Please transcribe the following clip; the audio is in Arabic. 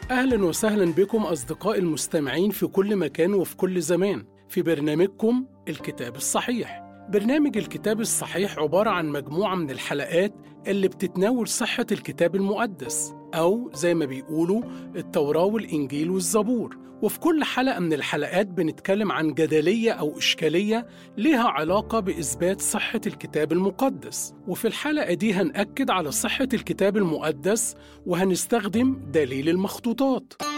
أهلا وسهلا بكم أصدقائي المستمعين في كل مكان وفي كل زمان في برنامجكم الكتاب الصحيح. برنامج الكتاب الصحيح عبارة عن مجموعة من الحلقات اللي بتتناول صحة الكتاب المقدس، أو زي ما بيقولوا التوراة والإنجيل والزبور. وفي كل حلقة من الحلقات بنتكلم عن جدلية أو إشكالية لها علاقة بإثبات صحة الكتاب المقدس. وفي الحلقة دي هنأكد على صحة الكتاب المقدس وهنستخدم دليل المخطوطات.